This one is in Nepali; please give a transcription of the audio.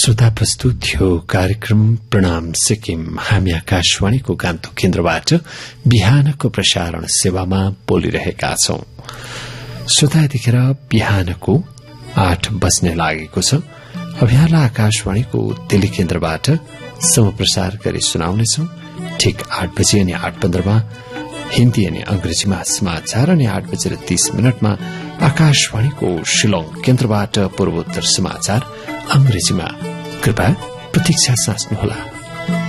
श्रोता, प्रस्तुत थियो कार्यक्रम प्रणाम सिक्किम। हामी आकाशवाणीको गान्तोक केन्द्रबाट बिहानको प्रसारण सेवामा बोलिरहेका छौं। श्रोता, यतिखेर बिहानको 8 बज्ने लागेको छ। अब यहाँलाई आकाशवाणीको दिल्ली केन्द्रबाट समप्रसार गरी सुनाउनेछौं। ठिक 8 बजे अनि 8:15 हिन्दी अनि अंग्रेजीमा समाचार अनि 8:30 आकाशवाणीको शिलोङ केन्द्रबाट पूर्वोत्तर समाचार अंग्रेजीमा। कृपया प्रतीक्षा साच्नुहोला।